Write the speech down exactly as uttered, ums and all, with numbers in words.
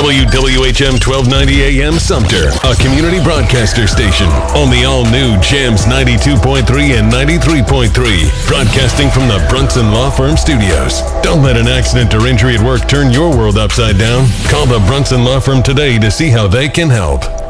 W W H M twelve ninety A M Sumter, a community broadcaster station on the all-new Jams ninety-two point three and ninety-three point three, broadcasting from the Brunson Law Firm studios. Don't let an accident or injury at work turn your world upside down. Call the Brunson Law Firm today to see how they can help.